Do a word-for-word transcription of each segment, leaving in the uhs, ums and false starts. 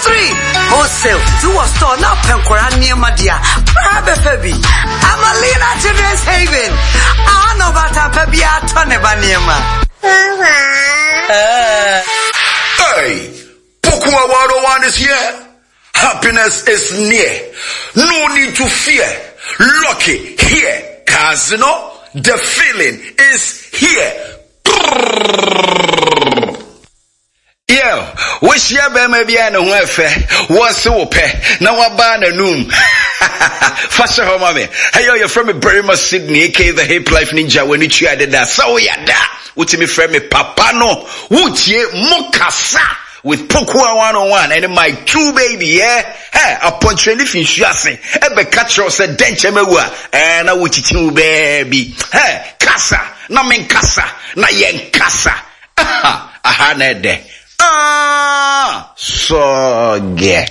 three. Wholesale. Two a store. Now Penkora near Madia. Prabe Febi. Amalina Children's Haven. I know about a Febia Tonebaniema. Hey, Pokua one oh one is here. Happiness is near. No need to fear. Lucky here. Casino, the feeling is here. Yeah, wish ya be maybe I know where what's so pay. Now I ban a noom. Fashion home, mommy. Hey, you're from a very much Sydney, aka the Hip Life Ninja when you tried that. So, yeah, that. Would me friend me papa no. Would ye mokasa with Pokua one oh one and my two baby, yeah? Hey, upon training fin shasing. Ebe catcher said denche mewa. And I would you baby. Hey, kasa. Na men kasa. Na yen kasa. Aha, aha, nede. Ah, so yeah.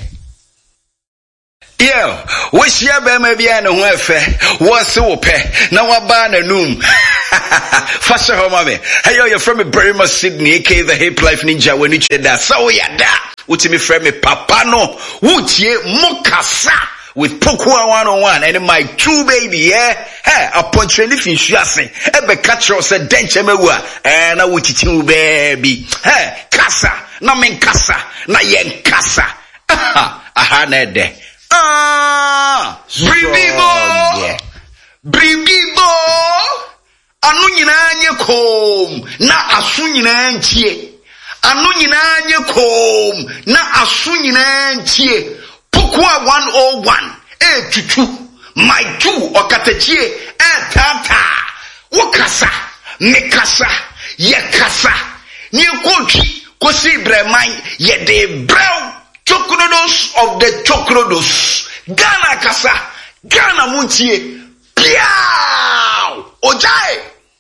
Yeah, wish ya be maybe I know where what's so pay. Now I ban a noom. Fashion home, mommy. Hey, you're from a very much Sydney, aka the Hip Life Ninja when you tried that. So, yeah, that. Would me friend me papa no. Would ye mokasa with Pokua one oh one and my two baby, yeah? Hey, upon training fin shasing. Ebe catcher said denche mewa. And I would you baby. Hey, kasa. Na men kasa. Na yen kasa. Aha, aha, nede. Ah, Bribibo, yeah. Bribibo, anu nyina nye kom, na asu nyina nchie. Anu nyina nye kom, na asu nyina nchie. Pokua one oh one, eh tutu, my two okatechie, eh tata. Wakasa, mekasa, yekasa. Nye kochi, kosi bremai, ye de brown. Chocrodos of the Chocrodos. Ghana Kasa. Ghana Munchie. Piao. Ojai.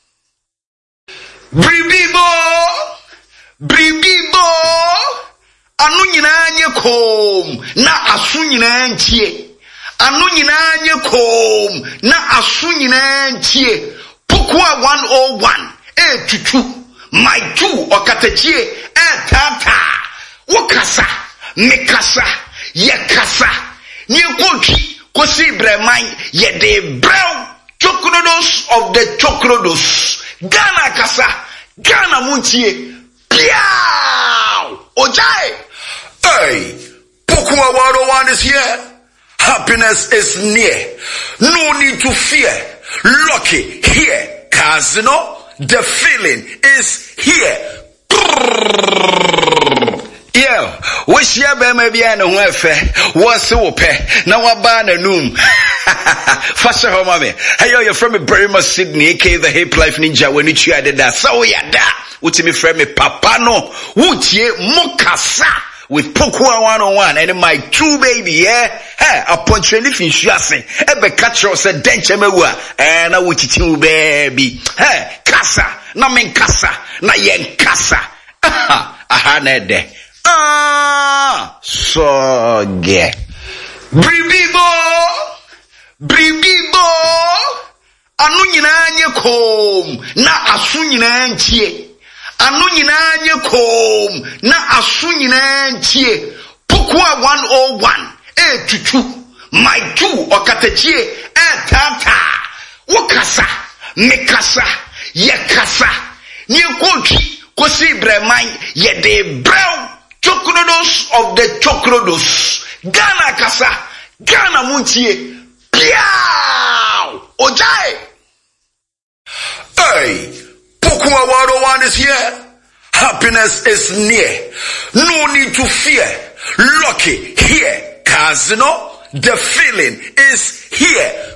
Bribibo. Bribibo. Anu nyina nye kom. Na asu nyina nchie. Anu nyina nye kom. Na asu nyina nchie. Pokua one oh one. Eh tutu. My two okatechie. Eh tata. Wakasa. Mekasa, yekasa, nye kochi, kosi bremai, ye de brown, chocrodos of the Chocrodos. Ghana kasa, Ghana munchie, piao, ojai. Hey, Pokua one oh one is here. Happiness is near. No need to fear. Lucky here. Casino, the feeling is here. Yeah, wish ya be maybe I know where what's so pay. Now I ban a noom. Fashion home, mommy. Hey, you're from a very much Sydney, aka the Hip Life Ninja when you tried that. So, yeah, that. Would me friend me papa no. Would ye mokasa with Pokua one oh one and my two baby, yeah? Hey, upon training fin shasing. Ebe catcher said denche mewa. And I would you baby. Hey, kasa. Na men kasa. Na yen kasa. Aha, aha, nede. Ah, so yeah. Bribibo, Bribibo, anu nyina nye kom, na asu nyina nchie. Anu nyina nye kom, na asu nyina nchie. Pokua one oh one, eh tutu, my two okatechie, eh tata. Wakasa, mekasa, yekasa. Nye kochi, kosi bremai, ye de brown. Chocrodos of the Chocrodos. Ghana Kasa. Ghana Munchie. Piao. Ojai. Hey. Pokua one oh one is here. Happiness is near. No need to fear. Lucky here. Casino. The feeling is here.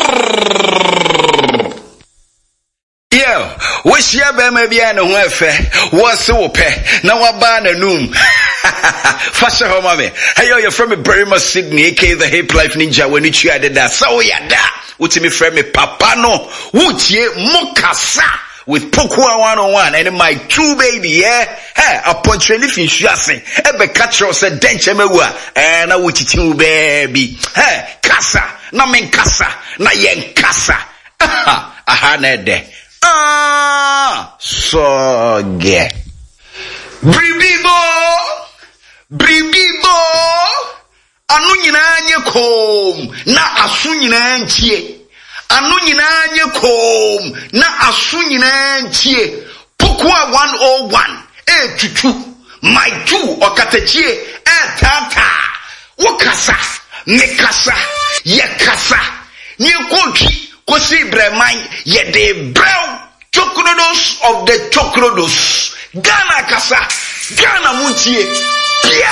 Yeah, wish ya be maybe I know where what's so pay. Now I ban a noom. Fashion home, mommy. Hey, you're from a very much Sydney, aka the Hip Life Ninja when you tried that. So, yeah, that. Would me friend me papa no. Would ye mokasa with Pokua one oh one and my two baby, yeah? Hey, upon training fin shasing. Ebe catcher said denche mewa. And I would you baby. Hey, kasa. Na men kasa. Na yen kasa. Aha, aha, nede. Ah, so yeah. Bribibo, Bribibo. anu nyinaa nye kom na aso nyinaa ntie anu nyinaa nye kom na aso nyinaa ntie Pokua one oh one e tutu my two okatachie e tata wokasa mekasa yekasa ni kontwi kosi breman ye de brown chocrodos of the chocrodos Ghana kasa Ghana muntie